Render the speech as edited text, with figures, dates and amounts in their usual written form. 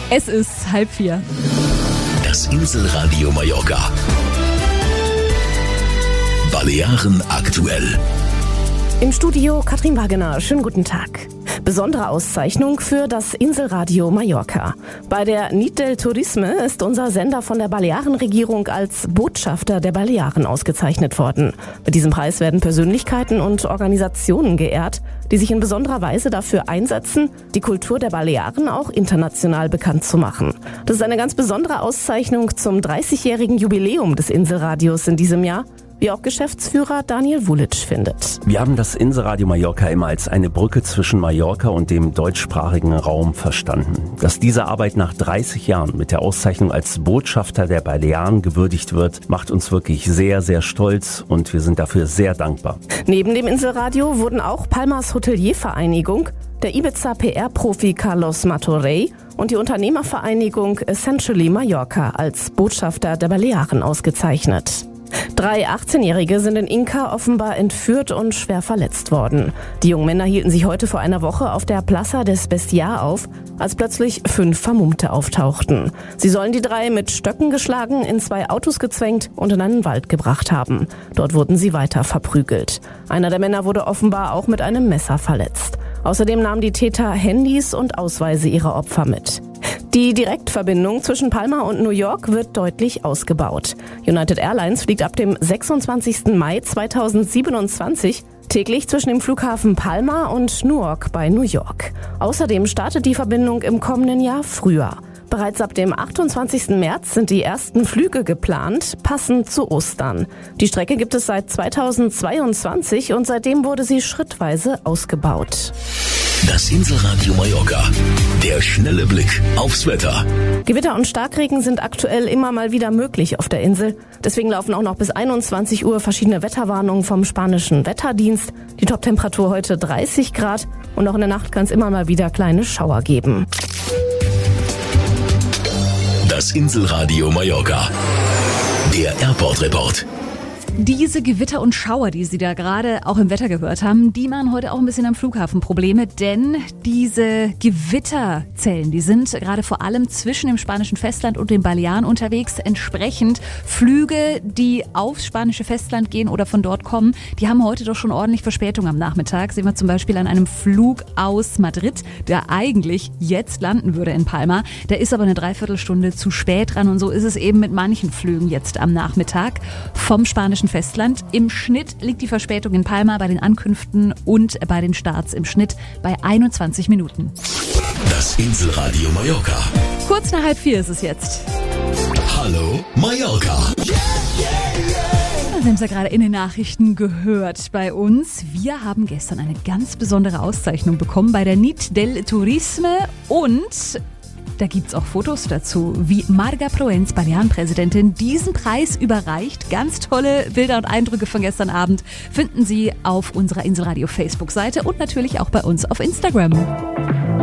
Es ist 3:30. Das Inselradio Mallorca. Balearen aktuell. Im Studio Katrin Wagener. Schönen guten Tag. Besondere Auszeichnung für das Inselradio Mallorca. Bei der Nit del Turisme ist unser Sender von der Balearenregierung als Botschafter der Balearen ausgezeichnet worden. Mit diesem Preis werden Persönlichkeiten und Organisationen geehrt, die sich in besonderer Weise dafür einsetzen, die Kultur der Balearen auch international bekannt zu machen. Das ist eine ganz besondere Auszeichnung zum 30-jährigen Jubiläum des Inselradios in diesem Jahr, wie auch Geschäftsführer Daniel Vulic findet. Wir haben das Inselradio Mallorca immer als eine Brücke zwischen Mallorca und dem deutschsprachigen Raum verstanden. Dass diese Arbeit nach 30 Jahren mit der Auszeichnung als Botschafter der Balearen gewürdigt wird, macht uns wirklich sehr, sehr stolz und wir sind dafür sehr dankbar. Neben dem Inselradio wurden auch Palmas Hoteliervereinigung, der Ibiza-PR-Profi Carlos Martorell und die Unternehmervereinigung Essentially Mallorca als Botschafter der Balearen ausgezeichnet. 3 18-Jährige sind in Inca offenbar entführt und schwer verletzt worden. Die jungen Männer hielten sich heute vor einer Woche auf der Plaza des Bestiar auf, als plötzlich 5 Vermummte auftauchten. Sie sollen die 3 mit Stöcken geschlagen, in 2 Autos gezwängt und in einen Wald gebracht haben. Dort wurden sie weiter verprügelt. Einer der Männer wurde offenbar auch mit einem Messer verletzt. Außerdem nahmen die Täter Handys und Ausweise ihrer Opfer mit. Die Direktverbindung zwischen Palma und New York wird deutlich ausgebaut. United Airlines fliegt ab dem 26. Mai 2027 täglich zwischen dem Flughafen Palma und Newark bei New York. Außerdem startet die Verbindung im kommenden Jahr früher. Bereits ab dem 28. März sind die ersten Flüge geplant, passend zu Ostern. Die Strecke gibt es seit 2022 und seitdem wurde sie schrittweise ausgebaut. Das Inselradio Mallorca. Der schnelle Blick aufs Wetter. Gewitter und Starkregen sind aktuell immer mal wieder möglich auf der Insel. Deswegen laufen auch noch bis 21 Uhr verschiedene Wetterwarnungen vom spanischen Wetterdienst. Die Toptemperatur heute 30 Grad und auch in der Nacht kann es immer mal wieder kleine Schauer geben. Das Inselradio Mallorca. Der Airport Report. Diese Gewitter und Schauer, die Sie da gerade auch im Wetter gehört haben, die machen heute auch ein bisschen am Flughafen Probleme, denn diese Gewitterzellen, die sind gerade vor allem zwischen dem spanischen Festland und den Balearen unterwegs. Entsprechend Flüge, die aufs spanische Festland gehen oder von dort kommen, die haben heute doch schon ordentlich Verspätung am Nachmittag. Sehen wir zum Beispiel an einem Flug aus Madrid, der eigentlich jetzt landen würde in Palma. Der ist aber eine Dreiviertelstunde zu spät dran und so ist es eben mit manchen Flügen jetzt am Nachmittag vom spanischen Festland. Im Schnitt liegt die Verspätung in Palma bei den Ankünften und bei den Starts im Schnitt bei 21 Minuten. Das Inselradio Mallorca. Kurz nach 3:30 ist es jetzt. Hallo Mallorca. Wir haben es ja gerade in den Nachrichten gehört bei uns. Wir haben gestern eine ganz besondere Auszeichnung bekommen bei der Nit del Turisme und da gibt's auch Fotos dazu, wie Marga Proens, Balearenpräsidentin, diesen Preis überreicht. Ganz tolle Bilder und Eindrücke von gestern Abend finden Sie auf unserer Inselradio Facebook-Seite und natürlich auch bei uns auf Instagram.